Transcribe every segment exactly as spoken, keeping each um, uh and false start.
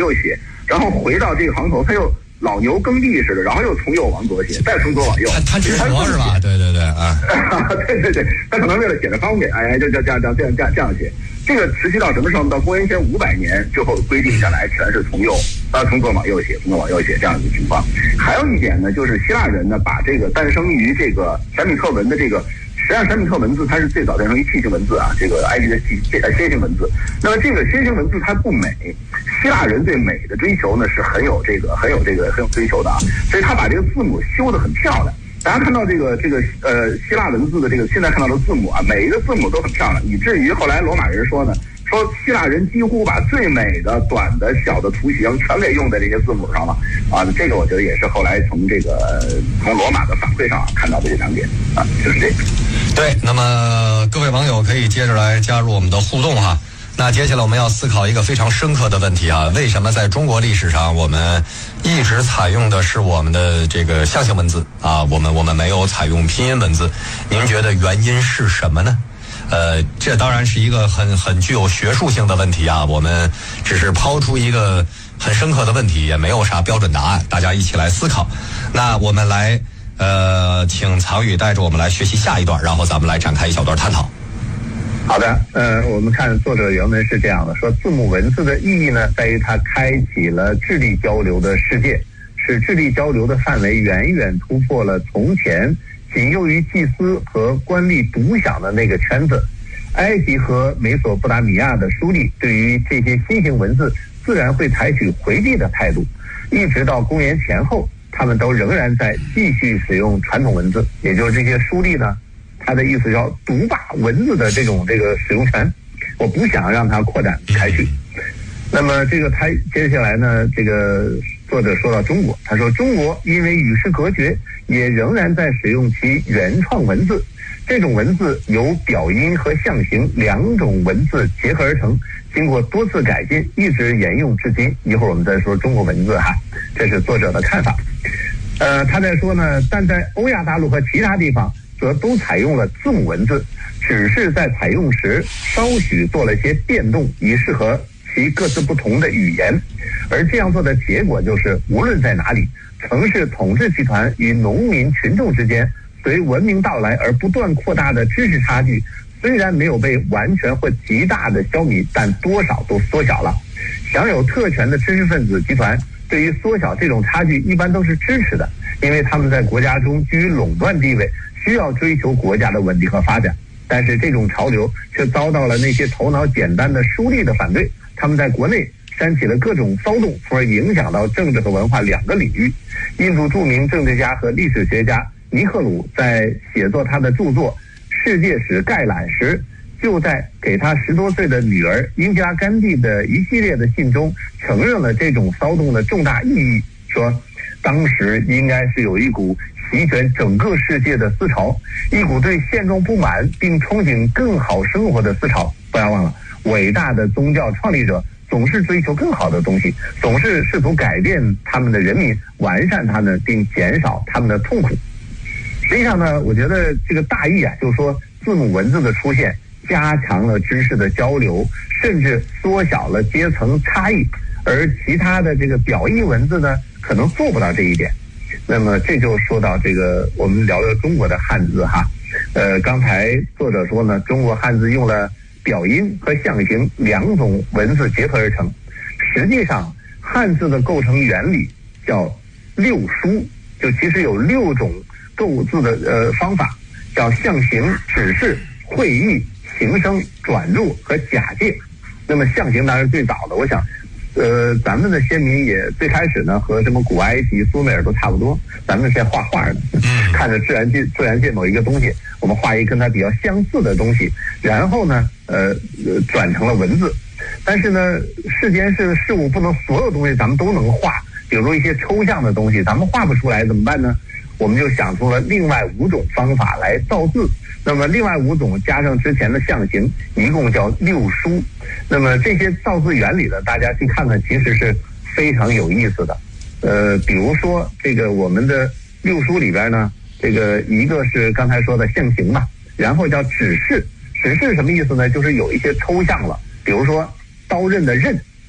右写，然后回到这个行头，他又老牛耕地似的，然后又从右往左写，再从左往右。 他他直播是吧？对对对啊， 对对对，他可能为了写的方便，哎，就这样这样这样这样这样写。这个持续到什么时候？到公元前五百年之后规定下来，全是从右，呃，从左往右写，从左往右写这样一个情况。还有一点呢，就是希腊人呢，把这个诞生于这个闪米特文的这个。实际上，闪米特文字它是最早诞生于楔形文字啊，这个埃及的楔楔楔形文字。那么这个楔形文字它不美，希腊人对美的追求呢是很有这个很有这个很有追求的啊，所以他把这个字母修得很漂亮。大家看到这个这个呃希腊文字的这个现在看到的字母啊，每一个字母都很漂亮，以至于后来罗马人说呢，说希腊人几乎把最美的、短的、小的图形全给用在这些字母上了啊。这个我觉得也是后来从这个从罗马的反馈上、啊、看到的这两点啊，就是这个。 对，那么各位网友可以接着来加入我们的互动哈。那接下来我们要思考一个非常深刻的问题啊，为什么在中国历史上我们一直采用的是我们的这个象形文字啊，我们我们没有采用拼音文字？您觉得原因是什么呢？呃，这当然是一个很很具有学术性的问题啊，我们只是抛出一个很深刻的问题，也没有啥标准答案，大家一起来思考。那我们来呃，请曹宇带着我们来学习下一段，然后咱们来展开一小段探讨。 好的，呃，我们看作者原文是这样的，说字母文字的意义呢，在于它开启了智力交流的世界，使智力交流的范围远远突破了从前仅囿于祭司和官吏独享的那个圈子。埃及和美索不达米亚的书吏对于这些新型文字自然会采取回避的态度，一直到公元前后，他们都仍然在继续使用传统文字，也就是这些书吏呢，他的意思叫独霸文字的这种这个使用权，我不想让它扩展开去。那么这个他接下来呢，这个作者说到中国，他说中国因为与世隔绝，也仍然在使用其原创文字。这种文字由表音和象形两种文字结合而成，经过多次改进，一直沿用至今。一会儿我们再说中国文字哈，这是作者的看法。呃，他在说呢，但在欧亚大陆和其他地方则都采用了字母文字，只是在采用时稍许做了些变动，以适合其各自不同的语言。而这样做的结果就是，无论在哪里，城市统治集团与农民群众之间随文明到来而不断扩大的知识差距，虽然没有被完全或极大的消弭，但多少都缩小了。享有特权的知识分子集团对于缩小这种差距一般都是支持的，因为他们在国家中居于垄断地位，需要追求国家的稳定和发展。但是这种潮流却遭到了那些头脑简单的书吏的反对，他们在国内煽起了各种骚动，从而影响到政治和文化两个领域。印度著名政治家和历史学家尼赫鲁在写作他的著作《世界史概览》时，就在给他十多岁的女儿英吉拉甘地的一系列的信中承认了这种骚动的重大意义，说当时应该是有一股席卷整个世界的思潮，一股对现状不满并憧憬更好生活的思潮。不要忘了，伟大的宗教创立者总是追求更好的东西，总是试图改变他们的人民，完善他们并减少他们的痛苦。实际上呢，我觉得这个大意啊，就是说字母文字的出现加强了知识的交流，甚至缩小了阶层差异，而其他的这个表意文字呢，可能做不到这一点。那么这就说到这个，我们聊聊中国的汉字哈。呃，刚才作者说呢，中国汉字用了表音和象形两种文字结合而成。实际上，汉字的构成原理叫六书，就其实有六种构字的呃方法，叫象形、指示、会意、形声、转入和假借。那么象形当然是最早的，我想呃，咱们的先民也最开始呢和什么古埃及、苏美尔都差不多，咱们先画画的，看着自然界自然界某一个东西，我们画一跟它比较相似的东西，然后呢呃转成了文字。但是呢，世间是事物不能所有东西咱们都能画，比如说一些抽象的东西咱们画不出来怎么办呢？我们就想出了另外五种方法来造字。那么另外五种加上之前的象形，一共叫六书。那么这些造字原理呢，大家去看看，其实是非常有意思的。呃，比如说这个我们的六书里边呢，这个一个是刚才说的象形嘛，然后叫指示。指示什么意思呢？就是有一些抽象了，比如说刀刃的刃，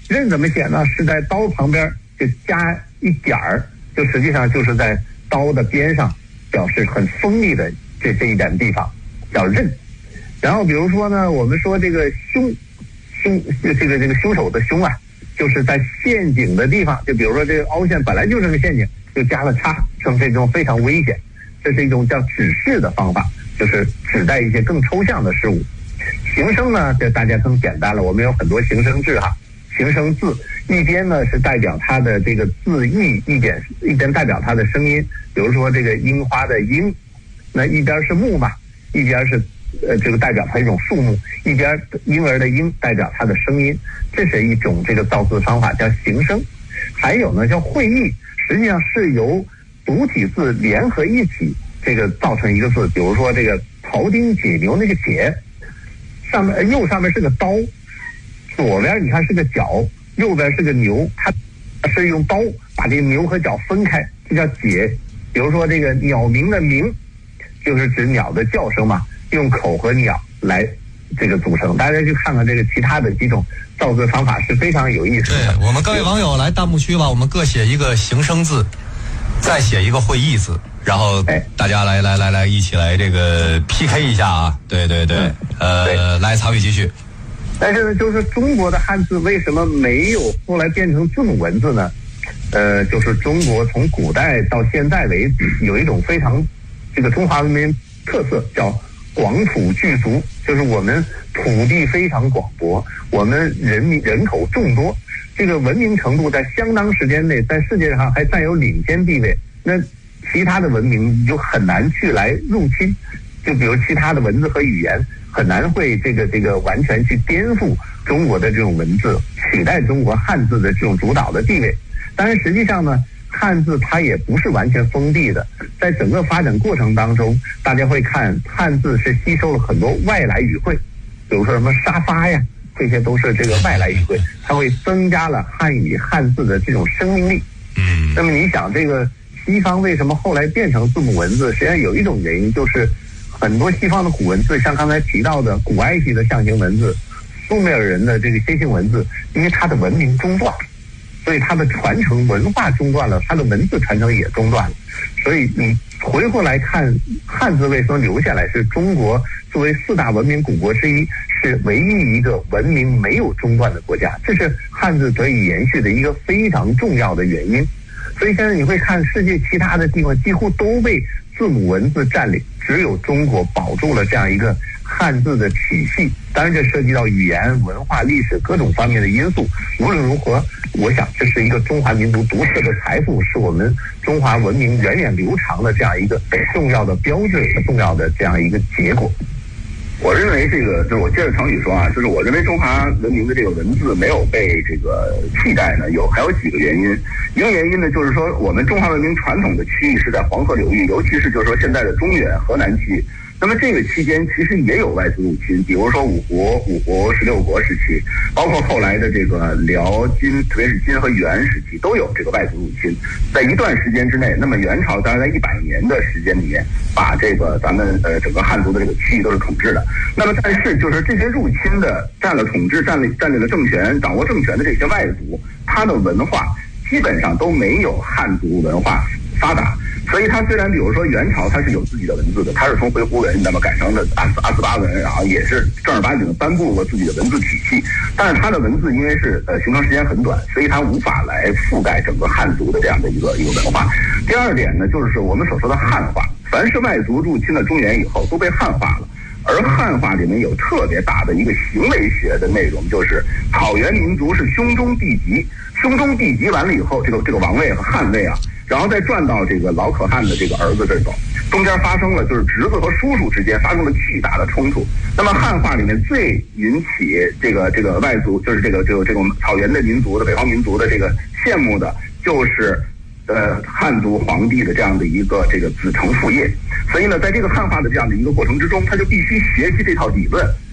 刃怎么写呢？是在刀旁边就加一点儿，就实际上就是在刀的边上，表示很锋利的这这一点地方叫刃。然后比如说呢，我们说这个凶凶这个这个凶手的凶啊，就是在陷阱的地方，就比如说这个凹陷本来就是个陷阱，就加了叉，说明这种非常危险。这是一种叫指示的方法，就是指代一些更抽象的事物。形声呢，这大家更简单了，我们有很多形声字哈，形声字一边呢是代表它的这个字义，一边一边代表它的声音，比如说这个樱花的樱，那一边是木嘛，一边是呃这个代表它一种树木，一边婴儿的婴代表它的声音，这是一种这个造字方法叫形声。还有呢叫会意，实际上是由独体字联合一起，这个造成一个字，比如说这个庖丁解牛那个解，上面右上面是个刀，左边你看是个角，右边是个牛，它是用刀把这个牛和角分开，这叫解。比如说这个鸟鸣的鸣，就是指鸟的叫声嘛，用口和鸟来这个组成。大家去看看这个其他的几种造字方法是非常有意思的。 对，我们各位网友来弹幕区吧，我们各写一个形声字，再写一个会意字，然后大家来来来来一起来这个 P K 一下啊！对对对，嗯、呃，对来曹宇继续。 但是呢，就是中国的汉字为什么没有后来变成字母文字呢？呃，就是中国从古代到现在为止，有一种非常这个中华文明特色叫广土巨族，就是我们土地非常广博，我们人民人口众多，这个文明程度在相当时间内在世界上还占有领先地位。那其他的文明就很难去来入侵，就比如其他的文字和语言很难会这个这个完全去颠覆中国的这种文字，取代中国汉字的这种主导的地位。但是实际上呢，汉字它也不是完全封闭的，在整个发展过程当中，大家会看汉字是吸收了很多外来语汇，比如说什么沙发呀，这些都是这个外来语汇，它会增加了汉语汉字的这种生命力。嗯，那么你想这个西方为什么后来变成字母文字？实际上有一种原因，就是很多西方的古文字，像刚才提到的古埃及的象形文字、苏美尔人的这个楔形文字，因为它的文明中断，所以它的传承文化中断了，它的文字传承也中断了。所以你回过来看，汉字为什么留下来？是中国作为四大文明古国之一，是唯一一个文明没有中断的国家，这是汉字得以延续的一个非常重要的原因。所以现在你会看世界其他的地方几乎都被字母文字占领，只有中国保住了这样一个汉字的体系。当然这涉及到语言、文化、历史各种方面的因素。无论如何，我想这是一个中华民族独特的财富，是我们中华文明源远流长的这样一个重要的标志和重要的这样一个结果。 我认为这个就是我接着常宇说啊，就是我认为中华文明的这个文字没有被这个替代呢，有还有几个原因。一个原因呢，就是说我们中华文明传统的区域是在黄河流域，尤其是就是说现在的中原河南区域。那么这个期间其实也有外族入侵，比如说五国、五国十六国时期，包括后来的这个辽金，特别是金和元时期，都有这个外族入侵。在一段时间之内，那么元朝当然在一百年的时间里面，把这个咱们呃整个汉族的这个区域都是统治的。那么但是就是这些入侵的占了统治、占领占领了政权、掌握政权的这些外族，他的文化基本上都没有汉族文化发达。所以它虽然比如说元朝它是有自己的文字的，它是从回鹘文那么改成了阿斯阿斯巴文，然后也是正儿八经的颁布了自己的文字体系，但是它的文字因为是呃形成时间很短，所以它无法来覆盖整个汉族的这样的一个一个文化。第二点呢，就是我们所说的汉化，凡是外族入侵了中原以后都被汉化了。而汉化里面有特别大的一个行为学的内容，就是草原民族是兄终弟及，兄终弟及完了以后，这个这个王位和汉位啊，然后再转到这个老可汗的这个儿子这走，中间发生了就是侄子和叔叔之间发生了巨大的冲突。那么汉化里面最引起这个这个外族，就是这个这个这种草原的民族的北方民族的这个羡慕的，就是呃汉族皇帝的这样的一个这个子承父业。所以呢，在这个汉化的这样的一个过程之中，他就必须学习这套理论，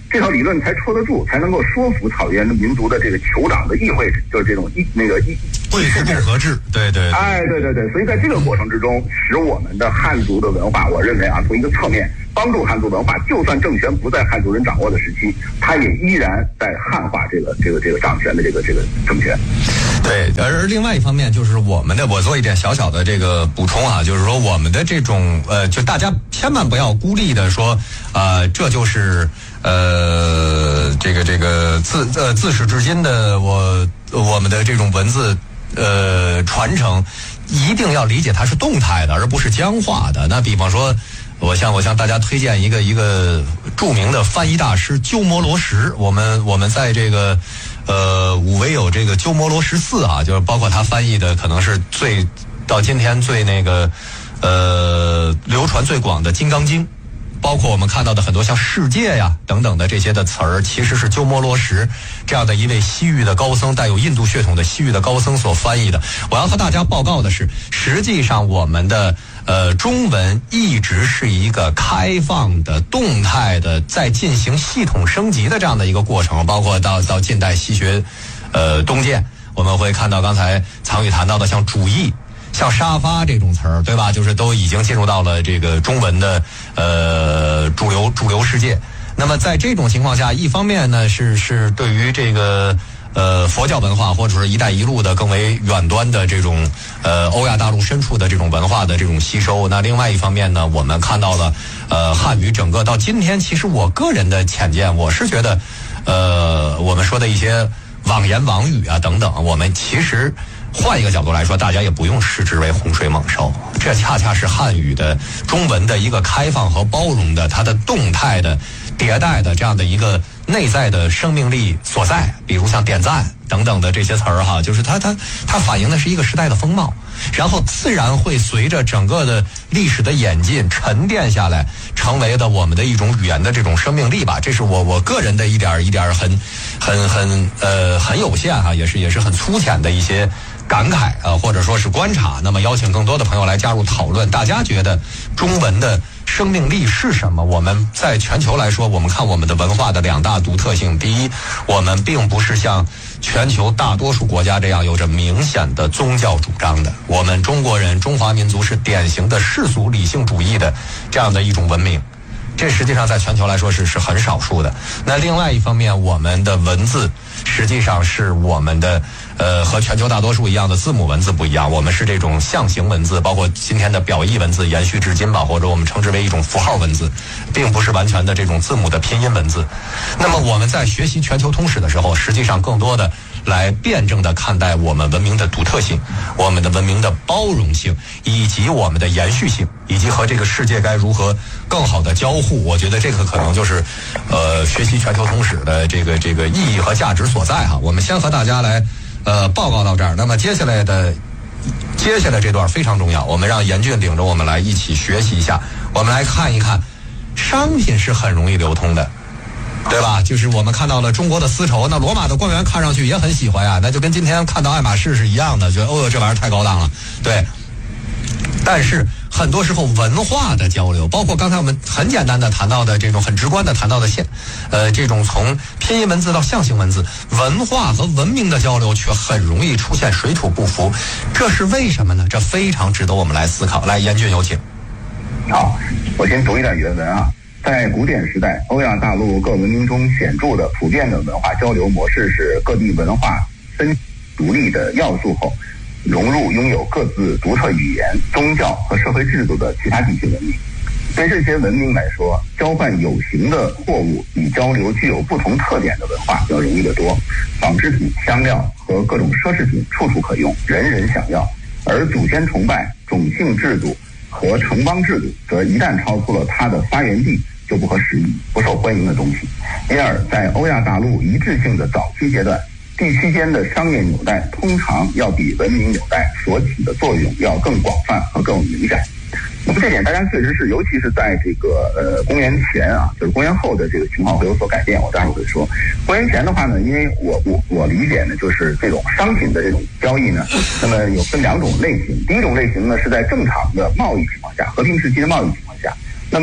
这套理论才戳得住，才能够说服草原的民族的这个酋长的议会，就是这种议那个议贵族共和制，对对， 哎，对对对，所以在这个过程之中，使我们的汉族的文化，我认为啊，从一个侧面帮助汉族文化，就算政权不在汉族人掌握的时期，它也依然在汉化这个这个这个掌权的这个这个政权。 对，而另外一方面就是我们的，我做一点小小的这个补充啊，就是说我们的这种呃，就大家千万不要孤立的说，呃，这就是呃，这个这个自呃自始至今的我我们的这种文字呃传承，一定要理解它是动态的，而不是僵化的。那比方说，我向我向大家推荐一个一个著名的翻译大师鸠摩罗什，我们我们在这个。呃，五维有这个鸠摩罗什寺啊，就是包括他翻译的，可能是最到今天最那个呃流传最广的《金刚经》，包括我们看到的很多像世界呀等等的这些的词儿，其实是鸠摩罗什这样的一位西域的高僧，带有印度血统的西域的高僧所翻译的。我要和大家报告的是，实际上我们的呃中文一直是一个开放的、动态的，在进行系统升级的这样的一个过程，包括到到近代西学呃东渐，我们会看到刚才藏宇谈到的像主义。像沙发这种词儿，对吧？就是都已经进入到了这个中文的呃主流主流世界。那么在这种情况下，一方面呢是是对于这个呃佛教文化或者是一带一路的更为远端的这种呃欧亚大陆深处的这种文化的这种吸收。那另外一方面呢，我们看到了呃汉语整个到今天，其实我个人的浅见，我是觉得呃我们说的一些妄言妄语啊等等，我们其实。换一个角度来说，大家也不用视之为洪水猛兽，这恰恰是汉语的中文的一个开放和包容的，它的动态的迭代的这样的一个内在的生命力所在。比如像点赞等等的这些词儿哈，就是它它它反映的是一个时代的风貌，然后自然会随着整个的历史的演进沉淀下来，成为的我们的一种语言的这种生命力吧。这是我我个人的一点一点很很很呃很有限哈，也是也是很粗浅的一些。感慨啊、呃，或者说是观察，那么邀请更多的朋友来加入讨论。大家觉得中文的生命力是什么？我们在全球来说，我们看我们的文化的两大独特性。第一，我们并不是像全球大多数国家这样有着明显的宗教主张的。我们中国人，中华民族是典型的世俗理性主义的这样的一种文明。这实际上在全球来说是是很少数的。那另外一方面，我们的文字实际上是我们的呃和全球大多数一样的字母文字不一样，我们是这种象形文字，包括今天的表意文字延续至今吧，或者我们称之为一种符号文字，并不是完全的这种字母的拼音文字。那么我们在学习全球通史的时候，实际上更多的来辩证的看待我们文明的独特性，我们的文明的包容性，以及我们的延续性，以及和这个世界该如何更好的交互。我觉得这个可能就是呃学习全球通史的这个这个意义和价值所在哈。我们先和大家来呃报告到这儿，那么接下来的接下来这段非常重要，我们让严俊领着我们来一起学习一下。我们来看一看，商品是很容易流通的，对吧？就是我们看到了中国的丝绸，那罗马的官员看上去也很喜欢呀，那就跟今天看到爱马仕是一样的，觉得哦这玩意儿太高档了，对。但是很多时候文化的交流，包括刚才我们很简单的谈到的这种很直观的谈到的现呃这种从拼音文字到象形文字，文化和文明的交流却很容易出现水土不服，这是为什么呢？这非常值得我们来思考。来，严俊有请。 好，我先读一段原文啊。在古典时代，欧亚大陆各文明中显著的、普遍的文化交流模式是各地文化分独立的要素后，融入拥有各自独特语言、宗教和社会制度的其他地区文明。对这些文明来说，交换有形的货物比交流具有不同特点的文化要容易得多。纺织品、香料和各种奢侈品处处可用，人人想要。而祖先崇拜、种姓制度和城邦制度，则一旦超出了它的发源地，就不合时宜、不受欢迎的东西。因而，在欧亚大陆一致性的早期阶段，地区间的商业纽带通常要比文明纽带所起的作用要更广泛和更明显。那么这点大家确实是，尤其是在这个呃公元前啊，就是公元后的这个情况会有所改变。我待会儿会说，公元前的话呢，因为我我我理解呢，就是这种商品的这种交易呢，那么有分两种类型。第一种类型呢，是在正常的贸易情况下，和平时期的贸易情况下，那么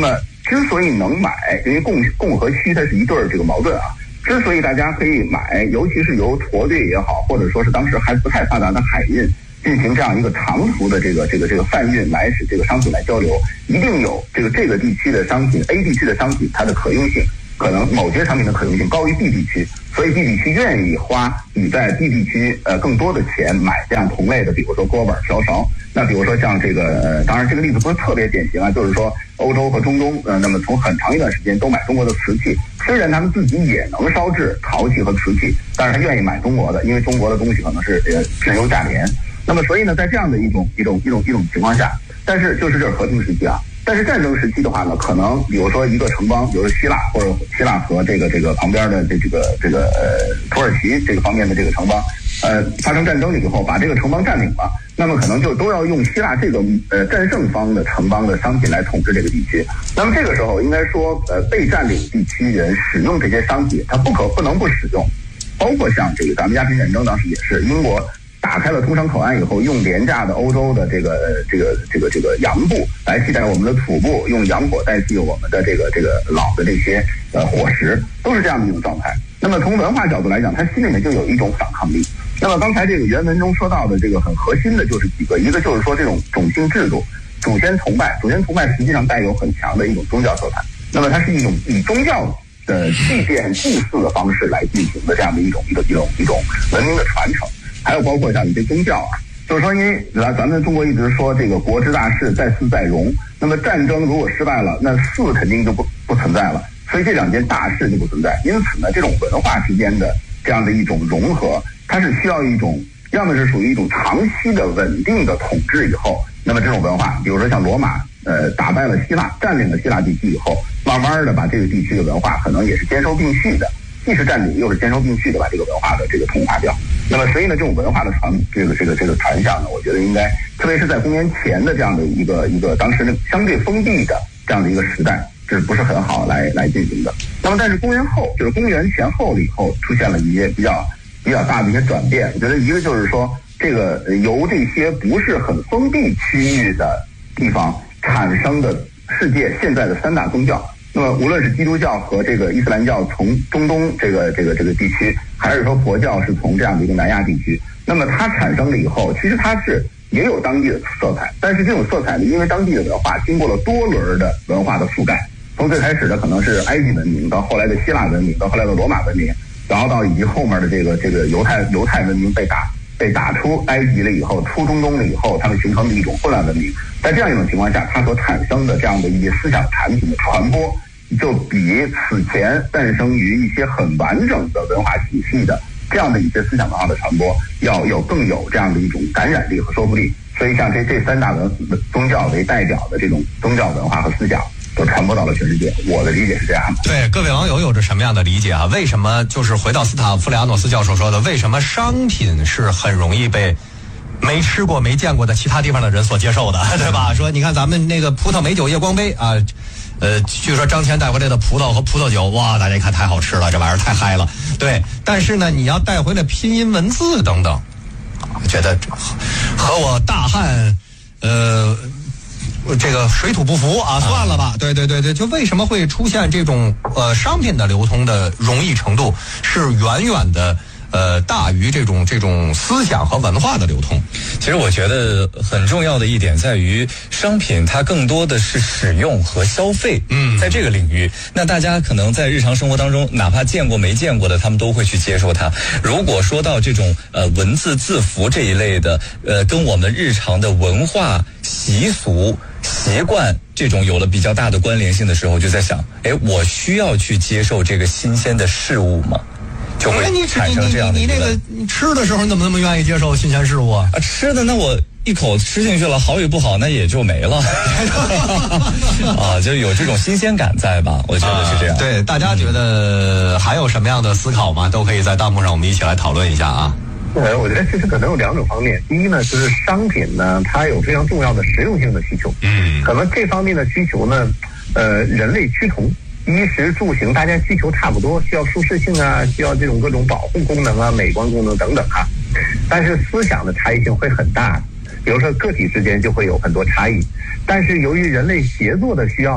之所以能买，因为供供和需它是一对儿这个矛盾啊。之所以大家可以买，尤其是由驼队也好，或者说是当时还不太发达的海运进行这样一个长途的这个这个这个贩运来使这个商品来交流，一定有这个这个地区的商品 A 地区的商品它的可用性，可能某些产品的可用性高于 B 地区，所以 B 地区愿意花比在 B 地区呃更多的钱买这样同类的，比如说锅碗瓢勺。那比如说像这个呃，当然这个例子不是特别典型啊，就是说欧洲和中东呃，那么从很长一段时间都买中国的瓷器，虽然他们自己也能烧制陶器和瓷器，但是他愿意买中国的，因为中国的东西可能是呃质优价廉。那么所以呢，在这样的一种一种一种一种情况下，但是就是这是和平时期啊。但是战争时期的话呢，可能比如说一个城邦，比如说希腊或者希腊和这个这个旁边的这这个这个呃土耳其这个方面的这个城邦，呃发生战争了以后，把这个城邦占领了，那么可能就都要用希腊这个呃战胜方的城邦的商品来统治这个地区。那么这个时候应该说，呃被占领地区人使用这些商品，他不可不能不使用，包括像这个咱们鸦片战争当时也是英国。打开了通商口岸以后，用廉价的欧洲的这个这个这个这个洋布来替代我们的土布，用洋火代替我们的这个这个老的这些呃伙食，都是这样的一种状态。那么从文化角度来讲，他心里面就有一种反抗力。那么刚才这个原文中说到的这个很核心的就是几个，一个就是说这种种姓制度、祖先崇拜，祖先崇拜实际上带有很强的一种宗教色彩。那么它是一种以宗教的祭奠、祭祀的方式来进行的这样的一种一个一种一种文明的传承。还有包括像一些宗教啊，就是说，因为咱咱们中国一直说这个国之大事，在祀在戎。那么战争如果失败了，那祀肯定就不不存在了，所以这两件大事就不存在。因此呢，这种文化之间的这样的一种融合，它是需要一种，要么是属于一种长期的稳定的统治以后，那么这种文化，比如说像罗马，呃，打败了希腊，占领了希腊地区以后，慢慢的把这个地区的文化可能也是兼收并蓄的。既是占领又是兼收并蓄的把这个文化的这个同化掉。那么所以呢，这种文化的传这个这个这个传向呢，我觉得应该，特别是在公元前的这样的一个一个当时的相对封闭的这样的一个时代，这不是很好来来进行的。那么但是公元后，就是公元前后了以后，出现了一些比较比较大的一些转变。我觉得一个就是说，这个由这些不是很封闭区域的地方产生的世界现在的三大宗教。那么无论是基督教和这个伊斯兰教从中东这个这个这个地区，还是说佛教是从这样的一个南亚地区，那么它产生了以后，其实它是也有当地的色彩，但是这种色彩呢，因为当地的文化经过了多轮的文化的覆盖，从最开始的可能是埃及文明，到后来的希腊文明，到后来的罗马文明，然后到以及后面的这个这个犹太犹太文明被打被打出埃及了以后，出中东了以后，他们形成的一种混乱文明。在这样一种情况下，它所产生的这样的一些思想产品的传播，就比此前诞生于一些很完整的文化体系的这样的一些思想文化的传播，要有更有这样的一种感染力和说服力。所以像这这三大文宗教为代表的这种宗教文化和思想，都传播到了全世界。我的理解是这样的。 对，各位网友有着什么样的理解啊？为什么就是回到斯塔夫利亚诺斯教授说的，为什么商品是很容易被没吃过没见过的其他地方的人所接受的，对吧？说你看咱们那个葡萄美酒夜光杯啊，呃，据说张骞带回来的葡萄和葡萄酒，哇，大家一看太好吃了，这玩意儿太嗨了。对，但是呢，你要带回来拼音文字等等，我觉得和我大汉呃这个水土不服啊，算了吧。对对对对，就为什么会出现这种呃商品的流通的容易程度是远远的呃大于这种这种思想和文化的流通。 其实我觉得很重要的一点在于，商品它更多的是使用和消费。嗯，在这个领域，那大家可能在日常生活当中，哪怕见过没见过的，他们都会去接受它。如果说到这种呃文字字符这一类的，呃跟我们日常的文化习俗习惯这种有了比较大的关联性的时候，就在想，哎，我需要去接受这个新鲜的事物吗？就会产生这样的你你你你那个你吃的时候，你怎么那么愿意接受新鲜事物啊？ 啊，吃的那我一口吃进去了，好与不好那也就没了啊，就有这种新鲜感在吧？我觉得是这样。 啊、对，大家觉得还有什么样的思考吗？都可以在弹幕上我们一起来讨论一下啊。 呃，我觉得其实可能有两种方面。第一呢，就是商品呢，它有非常重要的实用性的需求。嗯，可能这方面的需求呢，呃，人类趋同。衣食住行大家需求差不多，需要舒适性啊，需要这种各种保护功能啊、美观功能等等啊。但是思想的差异性会很大，比如说个体之间就会有很多差异。但是由于人类协作的需要呢，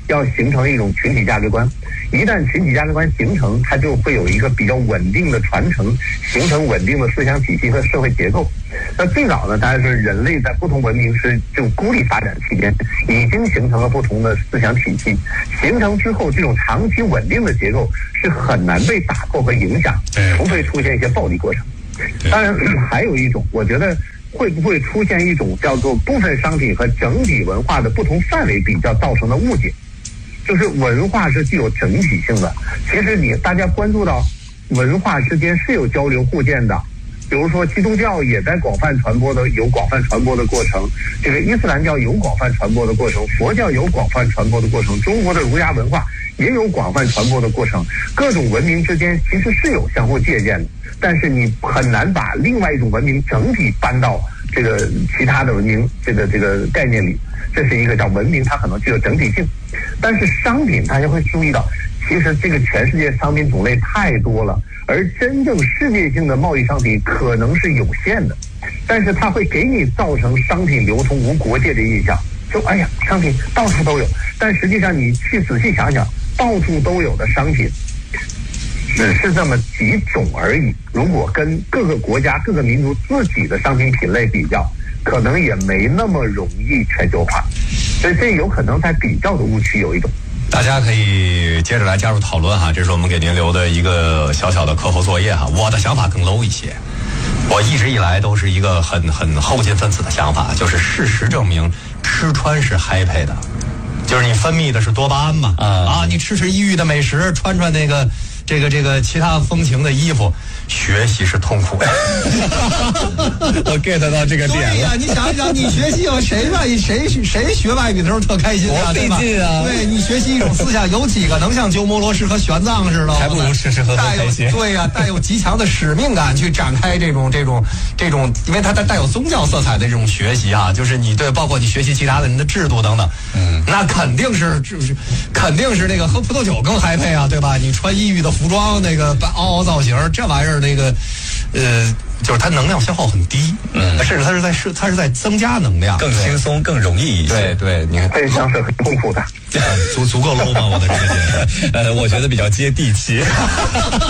要形成一种群体价值观。一旦群体价值观形成，它就会有一个比较稳定的传承，形成稳定的思想体系和社会结构。那最早呢，当然是人类在不同文明是这种孤立发展期间，已经形成了不同的思想体系。形成之后，这种长期稳定的结构是很难被打破和影响，除非出现一些暴力过程。当然，还有一种，我觉得会不会出现一种叫做部分商品和整体文化的不同范围比较造成的误解？就是文化是具有整体性的，其实你大家关注到文化之间是有交流互鉴的，比如说基督教也在广泛传播的有广泛传播的过程，这个伊斯兰教有广泛传播的过程，佛教有广泛传播的过程，中国的儒家文化也有广泛传播的过程，各种文明之间其实是有相互借鉴的，但是你很难把另外一种文明整体搬到这个其他的文明这个这个概念里，这是一个叫文明，它可能具有整体性。但是商品大家会注意到，其实这个全世界商品种类太多了，而真正世界性的贸易商品可能是有限的，但是它会给你造成商品流通无国界的印象，就哎呀商品到处都有，但实际上你去仔细想想，到处都有的商品只是这么几种而已，如果跟各个国家各个民族自己的商品品类比较，可能也没那么容易全球化，所以这有可能在比较的误区有一种。 大家可以接着来加入讨论哈，这是我们给您留的一个小小的课后作业哈。我的想法更 low 一些，我一直以来都是一个很很后进分子的想法，就是事实证明吃穿是 happy 的，就是你分泌的是多巴胺嘛，啊, 啊你吃吃异域的美食，穿穿那个这个这个其他风情的衣服，学习是痛苦的。 我 get 到这个点了。 对呀、啊，你想一想，你学习谁外语谁谁学外语的时候特开心啊，对吧？ 啊、 对你学习一种思想，有几个能像鸠摩罗什和玄奘似的？ 还不如吃吃喝喝开心。 对呀、啊，带有极强的使命感去展开这种这种这种，因为它带带有宗教色彩的这种学习啊，就是你对，包括你学习其他的人的制度等等，嗯，那肯定是就是肯定是那个喝葡萄酒更嗨配啊，对吧？你穿异域的服装，那个凹凹造型，这玩意儿那个，呃。就是它能量消耗很低，嗯，甚至它是在是它是在增加能量， 更轻松、更容易一些。 对对，你看这像是很痛苦的， 足足够 low 吗？我的这个， 呃，我觉得比较接地气。